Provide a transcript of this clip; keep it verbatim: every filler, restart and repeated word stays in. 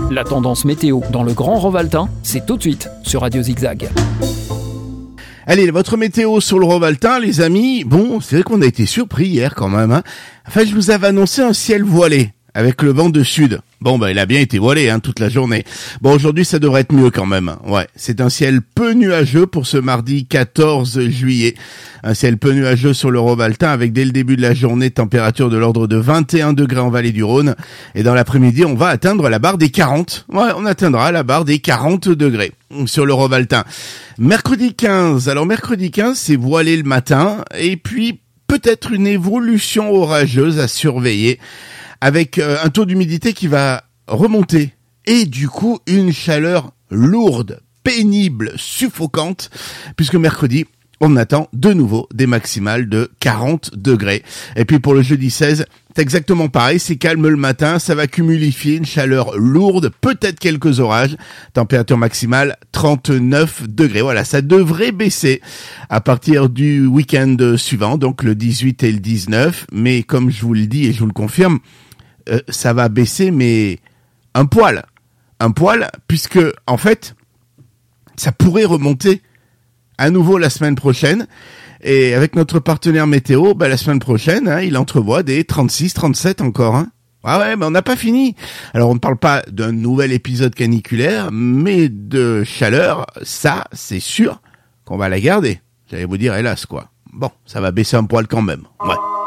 La tendance météo dans le Grand Rovaltin, c'est tout de suite sur Radio Zigzag. Allez, votre météo sur le Rovaltin, les amis. Bon, c'est vrai qu'on a été surpris hier quand même. Hein. Enfin, je vous avais annoncé un ciel voilé avec le vent de sud. Bon, bah, il a bien été voilé hein, toute la journée. Bon, aujourd'hui, ça devrait être mieux quand même. Ouais, c'est un ciel peu nuageux pour ce mardi quatorze juillet. Un ciel peu nuageux sur le Rovaltin avec dès le début de la journée température de l'ordre de vingt et un degrés en vallée du Rhône. Et dans l'après-midi, on va atteindre la barre des quarante. Ouais, on atteindra la barre des quarante degrés sur le Rovaltin. Mercredi quinze. Alors, mercredi quinze, c'est voilé le matin. Et puis, peut-être une évolution orageuse à surveiller, avec euh, un taux d'humidité qui va remonter, et du coup une chaleur lourde, pénible, suffocante, puisque mercredi, on attend de nouveau des maximales de quarante degrés. Et puis pour le jeudi seize, c'est exactement pareil, c'est calme le matin, ça va cumulifier une chaleur lourde, peut-être quelques orages, température maximale trente-neuf degrés. Voilà, ça devrait baisser à partir du week-end suivant, donc le dix-huit et le dix-neuf, mais comme je vous le dis et je vous le confirme, Euh, ça va baisser, mais un poil. Un poil, puisque, en fait, ça pourrait remonter à nouveau la semaine prochaine. Et avec notre partenaire météo, bah, la semaine prochaine, hein, il entrevoit des trente-six, trente-sept encore. Hein. Ah ouais, mais on n'a pas fini. Alors, on ne parle pas d'un nouvel épisode caniculaire, mais de chaleur, ça, c'est sûr qu'on va la garder. J'allais vous dire, hélas, quoi. Bon, ça va baisser un poil quand même. Ouais.